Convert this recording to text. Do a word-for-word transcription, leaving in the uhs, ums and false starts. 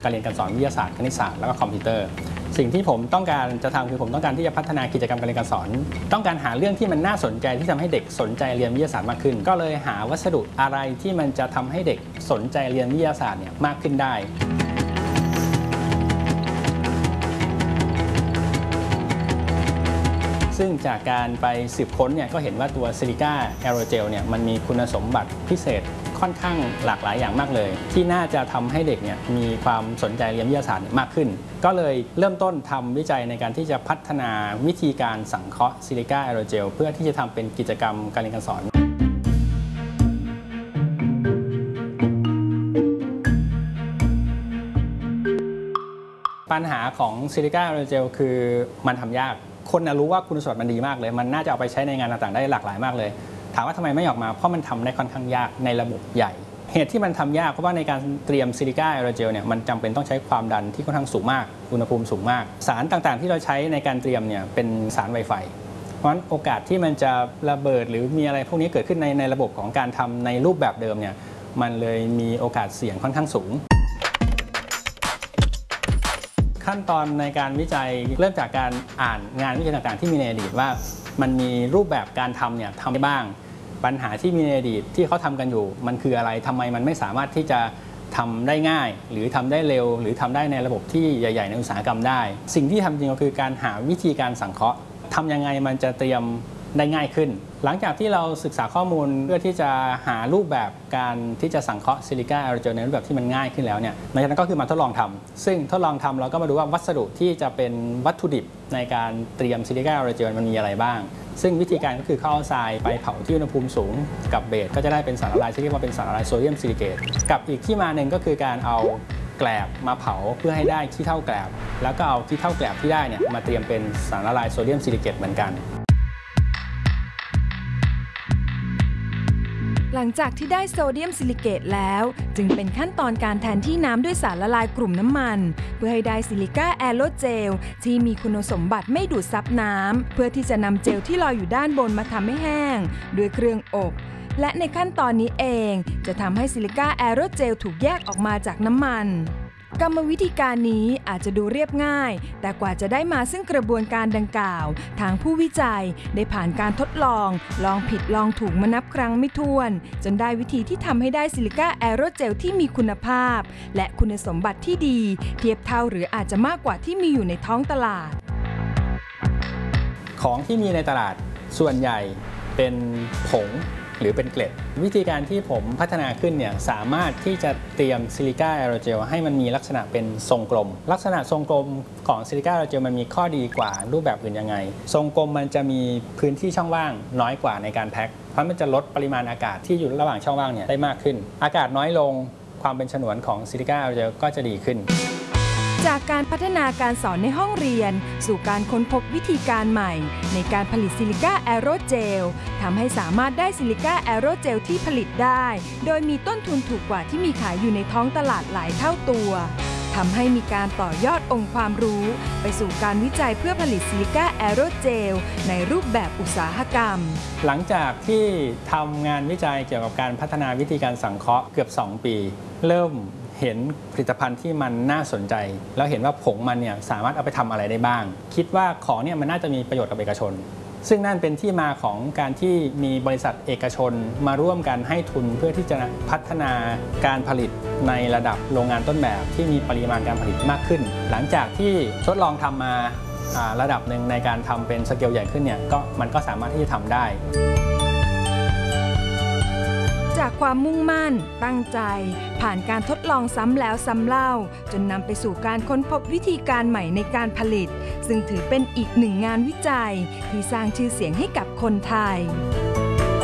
การเรียนการสอนวิทยาศาสตร์คณิตศาสตร์แล้วก็คอมพิวเตอร์สิ่งที่ผมต้องการจะทำคือผมต้องการที่จะพัฒนากิจกรรมการเรียนการสอนต้องการหาเรื่องที่มันน่าสนใจที่ทำให้เด็กสนใจเรียนวิทยาศาสตร์มากขึ้นก็เลยหาวัสดุอะไรที่มันจะทำให้เด็กสนใจเรียนวิทยาศาสตร์เนี่ยมากขึ้นได้ซึ่งจากการไปสืบค้นเนี่ยก็เห็นว่าตัวซิลิก้าแอโรเจลเนี่ยมันมีคุณสมบัติพิเศษค่อนข้างหลากหลายอย่างมากเลยที่น่าจะทำให้เด็กเนี่ยมีความสนใจเรียนวิทยาศาสตร์มากขึ้นก็เลยเริ่มต้นทำวิจัยในการที่จะพัฒนาวิธีการสังเคราะห์ซิลิก้าแอโรเจลเพื่อที่จะทำเป็นกิจกรรมการเรียนการสอนปัญหาของซิลิก้าแอโรเจลคือมันทำยากคนรู้ว่าคุณสมบัติมันดีมากเลยมันน่าจะเอาไปใช้ในงานต่างๆได้หลากหลายมากเลยถามว่าทำไมไม่ออกมาเพราะมันทำได้ค่อนข้างยากในระบบใหญ่เหตุที่มันทำยากเพราะว่าในการเตรียมซิลิก้าแอโรเจลเนี่ยมันจำเป็นต้องใช้ความดันที่ค่อนข้างสูงมากอุณหภูมิสูงมากสารต่างๆที่เราใช้ในการเตรียมเนี่ยเป็นสารไวไฟเพราะฉะนั้นโอกาสที่มันจะระเบิดหรือมีอะไรพวกนี้เกิดขึ้นในในระบบของการทำในรูปแบบเดิมเนี่ยมันเลยมีโอกาสเสี่ยงค่อนข้างสูงขั้นตอนในการวิจัยเริ่มจากการอ่านงานวิจัยต่างๆที่มีในอดีตว่ามันมีรูปแบบการทำเนี่ยทำได้บ้างปัญหาที่มีในอดีตที่เขาทำกันอยู่มันคืออะไรทำไมมันไม่สามารถที่จะทำได้ง่ายหรือทำได้เร็วหรือทำได้ในระบบที่ใหญ่ๆในอุตสาหกรรมได้สิ่งที่ทำจริงก็คือการหาวิธีการสังเคราะห์ทำยังไงมันจะเตรียมได้ง่ายขึ้นหลังจากที่เราศึกษาข้อมูลเพื่อที่จะหารูปแบบการที่จะสังเคราะห์ซิลิก้าแอโรเจลในรูปแบบที่มันง่ายขึ้นแล้วเนี่ยหลังจากนั้นก็คือมาทดลองทำซึ่งทดลองทำเราก็มาดูว่าวัสดุที่จะเป็นวัตถุดิบในการเตรียมซิลิก้าแอโรเจลมันมีอะไรบ้างซึ่งวิธีการก็คือเข้าเอาทรายไปเผาที่อุณหภูมิสูงกับเบสก็จะได้เป็นสารละลายที่เรียกว่าเป็นสารละลายโซเดียมซิลิเกตกับอีกที่มาหนึ่งก็คือการเอาแกลบมาเผาเพื่อให้ได้ขี้เถ้าแกลบแล้วก็เอาขี้เถ้าแกลบที่ได้เนี่ยมาเตรียมเป็นสารละลายโซเดียมซิลิเกตเหมือนกันหลังจากที่ได้โซเดียมซิลิเกตแล้วจึงเป็นขั้นตอนการแทนที่น้ำด้วยสารละลายกลุ่มน้ำมันเพื่อให้ได้ซิลิก้าแอโรเจลที่มีคุณสมบัติไม่ดูดซับน้ำเพื่อที่จะนำเจลที่ลอยอยู่ด้านบนมาทำให้แห้งด้วยเครื่องอบและในขั้นตอนนี้เองจะทำให้ซิลิก้าแอโรเจลถูกแยกออกมาจากน้ำมันกรรมวิธีการนี้อาจจะดูเรียบง่ายแต่กว่าจะได้มาซึ่งกระบวนการดังกล่าวทางผู้วิจัยได้ผ่านการทดลองลองผิดลองถูกมานับครั้งไม่ถ้วนจนได้วิธีที่ทำให้ได้ซิลิก้าแอโรเจลที่มีคุณภาพและคุณสมบัติที่ดีเทียบเท่าหรืออาจจะมากกว่าที่มีอยู่ในท้องตลาดของที่มีในตลาดส่วนใหญ่เป็นผงหรือเป็นเกล็ดวิธีการที่ผมพัฒนาขึ้นเนี่ยสามารถที่จะเตรียมซิลิก้าแอโรเจลให้มันมีลักษณะเป็นทรงกลมลักษณะทรงกลมของซิลิก้าแอโรเจลมันมีข้อดีกว่ารูปแบบอื่นยังไงทรงกลมมันจะมีพื้นที่ช่องว่างน้อยกว่าในการแพ็คเพราะมันจะลดปริมาณอากาศที่อยู่ระหว่างช่องว่างเนี่ยได้มากขึ้นอากาศน้อยลงความเป็นฉนวนของซิลิก้าแอโรเจลก็จะดีขึ้นจากการพัฒนาการสอนในห้องเรียนสู่การค้นพบวิธีการใหม่ในการผลิตซิลิก้าแอโรเจลทำให้สามารถได้ซิลิก้าแอโรเจลที่ผลิตได้โดยมีต้นทุนถูกกว่าที่มีขายอยู่ในท้องตลาดหลายเท่าตัวทำให้มีการต่อยอดองค์ความรู้ไปสู่การวิจัยเพื่อผลิตซิลิก้าแอโรเจลในรูปแบบอุตสาหกรรมหลังจากที่ทำงานวิจัยเกี่ยวกับการพัฒนาวิธีการสังเคราะห์เกือบสองปีเริ่มเห็นผลิตภัณฑ์ที่มันน่าสนใจแล้วเห็นว่าผงมันเนี่ยสามารถเอาไปทำอะไรได้บ้างคิดว่าของเนี่ยมันน่าจะมีประโยชน์กับเอกชนซึ่งนั่นเป็นที่มาของการที่มีบริษัทเอกชนมาร่วมกันให้ทุนเพื่อที่จะพัฒนาการผลิตในระดับโรงงานต้นแบบที่มีปริมาณการผลิตมากขึ้นหลังจากที่ทดลองทำมาระดับหนึ่งในการทำเป็นสเกลใหญ่ขึ้นเนี่ยก็มันก็สามารถที่จะทำได้จากความมุ่งมั่นตั้งใจผ่านการทดลองซ้ำแล้วซ้ำเล่าจนนำไปสู่การค้นพบวิธีการใหม่ในการผลิตซึ่งถือเป็นอีกหนึ่งงานวิจัยที่สร้างชื่อเสียงให้กับคนไทย